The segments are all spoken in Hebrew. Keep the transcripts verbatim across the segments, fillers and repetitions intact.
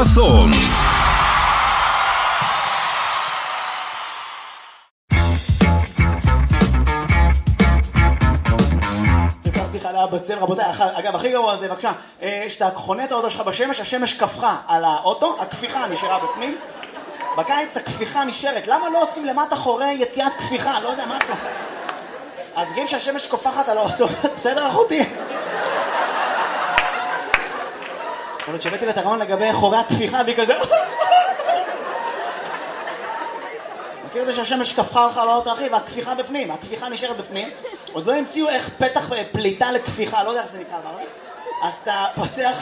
חסון. בצל, רבותיי, אגב, הכי גרוע זה, בבקשה, שאתה חונה את האוטו שלך בשמש, השמש כפכה על האוטו, הכפיכה נשארה בפנים. בקיץ הכפיכה נשארת. למה לא עושים למטה חורי יציאת כפיכה? לא יודע מה פה. אז בגלל שהשמש כופחת על האוטו, בסדר אחותי? יכול להיות שהבאתי לתרעון לגבי חורי הכפיכה והיא כזה... מכיר את זה שהשמש כפכה לך על האוטו אחי, והכפיכה בפנים, הכפיכה נשארת בפנים. עוד לא המציאו איך פתח פליטה לכפיכה, לא יודע איך זה נקרא, אבל... אז אתה פותח...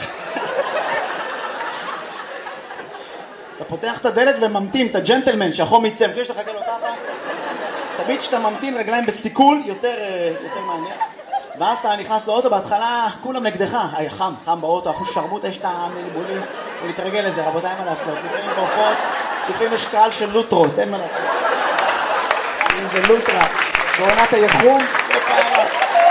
אתה פותח את הדלת וממתין, את הג'נטלמן שהחום יצא, מכיר שאתה חכה לו ככה? תמיד שאתה ממתין רגליים בסיכול, יותר, יותר מעניין. ואז אתה נכנס לאוטו, בהתחלה כולם נגדך. היי, חם, חם באוטו, אחוז שרמוט, יש את המלבולים. הוא מתרגל לזה, רבותיי, אין מה לעשות. לפעמים בהופעות, לפעמים יש קהל של לוטרות, אין מה לעשות. אם זה לוטרה, בעונת היחום, לא פעם.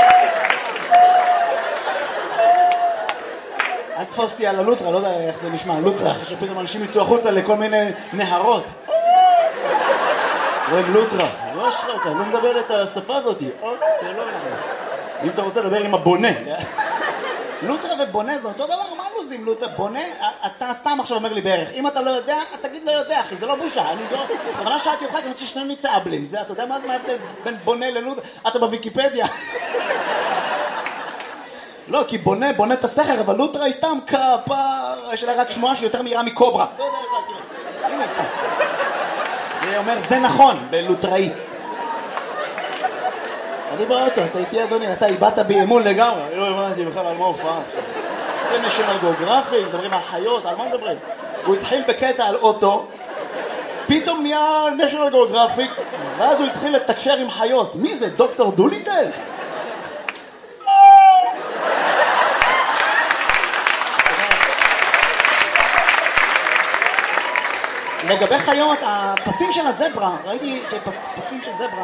אל תפוס אותי על הלוטרה, לא יודע איך זה נשמע, לוטרה, שפתאום אנשים יצאו החוצה לכל מיני נהרות. רואים לוטרה, לא אשרת, אני לא מדבר את השפה הזאת. אם אתה רוצה לדבר עם הבונה. לוטרה ובונה זה אותו דבר, מה לא זה עם לוטרה? בונה, אתה סתם עכשיו אומר לי בערך. אם אתה לא יודע, תגיד לא יודע, אחי, זה לא בושה. אני לא... בכוונה שאלתי אותך, כי אני רוצה ששנינו נצא אבלים. זה, אתה יודע מה זה ההבדל בין בונה ללוטרה? אתה בוויקיפדיה. לא, כי בונה, בונה את הסכר, אבל לוטרה היא סתם כפר, יש לה רק שמועה שיותר מהירה מקוברה. לא יודע, תראה. הנה פה. זה אומר, זה נכון, בלוטראית. אני באוטו, אתה איתי אדוני, אתה איבדת באימון לגמרי. לא הבנתי בכלל על מה הופעה. אתם נשימה גיאוגרפיים, מדברים על חיות, על מה מדברים? הוא התחיל בקטע על אוטו, פתאום נהיה נשימה גיאוגרפיק, ואז הוא התחיל לתקשר עם חיות. מי זה? דוקטור דוליטל? לגבי חיות, הפסים של הזברה, ראיתי שפסים של זברה,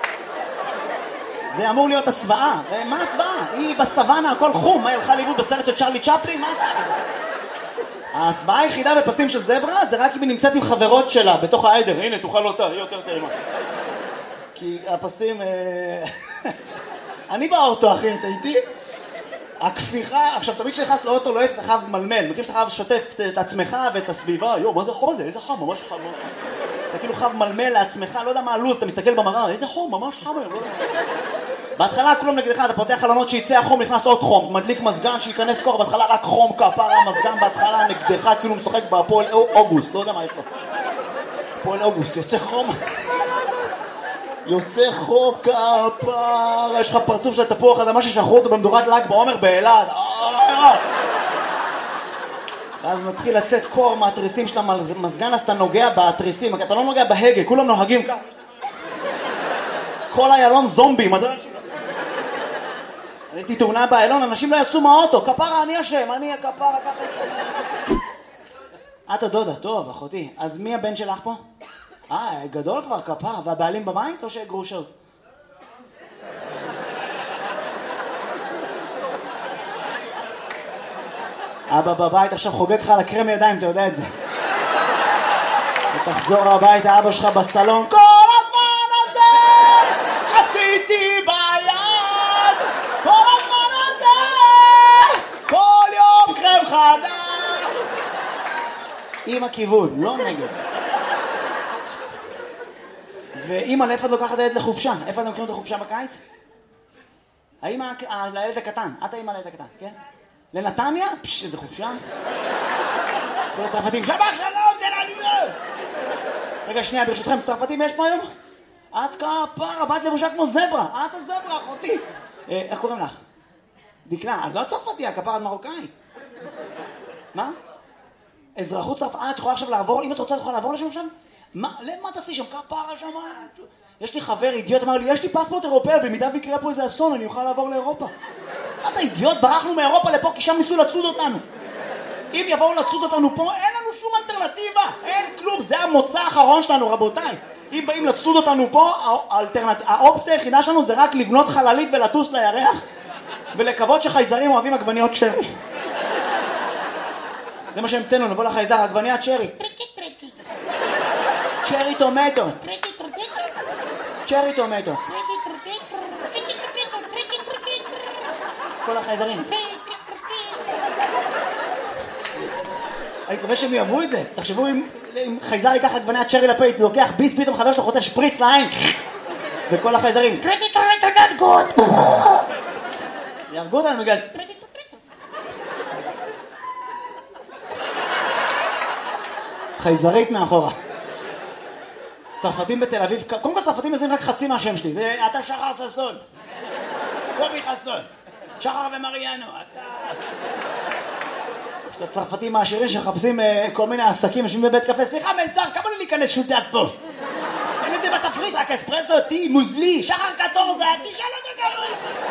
זה אמור להיות הסוואה. מה הסוואה? היא בסוואנה, הכל חום. מה, הלכה לאיבוד בסרט של צ'רלי צ'פלין? מה הסוואה בזה? הסוואה היחידה בפסים של זברה זה רק אם היא נמצאת עם חברות שלה בתוך העדר. הנה, תוכל אותה, היא יותר טעימה. כי הפסים... אני באוטו, אחי, אתה איתי? הכפיכה, עכשיו תמיד שנכנס לאוטו לא אתה חייב מלמל, מכיר שאתה חייב לשתף את עצמך ואת הסביבה, יו, מה זה החום הזה? איזה חם, ממש חם, ממש חם. אתה כאילו חייב מלמל לעצמך, לא יודע מה הלוז, אתה מסתכל במראה, איזה חום, ממש חם היום, לא יודע. בהתחלה כולם נגדך, אתה פותח חלונות שיצא החום, נכנס עוד חום, מדליק מזגן, שיכנס קור, בהתחלה רק חום, כפר, המזגן בהתחלה נגדך, כאילו משחק בהפועל אוגוסט, לא יודע מה יש לו. הפועל אוגוסט, יוצא חום. יוצא חום כפר, יש לך פרצוף של תפוח אדמה ששחרו אותו במדורת ל"ג בעומר באילת. ואז מתחיל לצאת קור מהתריסים של המזגן, אז אתה נוגע בתריסים, אתה לא נוגע בהגה, כולם נוהגים ככה. כל איילון זומבים. הייתי תאונה באיילון, אנשים לא יצאו מהאוטו, כפרה אני אשם, אני הכפרה ככה. את הדודה, טוב אחותי, אז מי הבן שלך פה? אה, גדול כבר, כפר, והבעלים בבית או שגרושות? אבא בבית עכשיו חוגג לך על הקרם ידיים, אתה יודע את זה. ותחזור הביתה, אבא שלך בסלון, כל הזמן הזה עשיתי ביד, כל הזמן הזה, כל יום קרם חדש. עם הכיוון, לא נגד. ואמא, לאיפה את לוקחת את הילד לחופשה? איפה אתם מכירים את החופשה בקיץ? האמא לילד הקטן, את האמא לילד הקטן, כן? לנתניה? פש, איזה חופשה. כל הצרפתים, שבח שלום, תל אביב. רגע, שנייה, ברשותכם, צרפתים יש פה היום? את כפרה, באת לבושה כמו זברה. את הזברה, אחותי. איך קוראים לך? דקלה, את לא צרפתיה, כפרה, את מרוקאית. מה? אזרחות צרפת, את יכולה עכשיו לעבור, אם את רוצה, את יכולה לעבור לשם שם? מה, למה תעשי שם? כפרה שם? יש לי חבר אידיוט, אמר לי, יש לי פספורט אירופאי, במידה ויקרה פה איזה אסון, אני אוכל לעבור לאירופה. אתה אידיוט, ברחנו מאירופה לפה, כי שם ניסו לצוד אותנו. אם יבואו לצוד אותנו פה, אין לנו שום אלטרנטיבה, אין כלום, זה המוצא האחרון שלנו, רבותיי. אם באים לצוד אותנו פה, האלטרנט... האופציה היחידה שלנו זה רק לבנות חללית ולטוס לירח, ולקוות שחייזרים אוהבים עגבניות שרי. זה מה שהמצאנו, נבוא לחייזר, עגבנייה צ'רי. צ'רי טומטו. צ'רי טומטו. כל החייזרים. אני מקווה שהם יאהבו את זה. תחשבו אם חייזר ייקח עגבנייה צ'רי לפייט, לוקח ביס, פתאום חבר שלו חוטף שפריץ לעין. וכל החייזרים. יהרגו אותנו בגלל... חייזרית מאחורה. צרפתים בתל אביב, קודם כל צרפתים מזים רק חצי מהשם שלי, זה אתה שחר ססון, קובי חסון, שחר ומריאנו, אתה... יש את הצרפתים העשירים שמחפשים uh, כל מיני עסקים, יושבים בבית קפה, סליחה מלצר, כמה לי להיכנס שותף פה? אין את זה בתפריט, רק אספרסו, טי, מוזלי, שחר קטורזה, תשאל אותו גרול.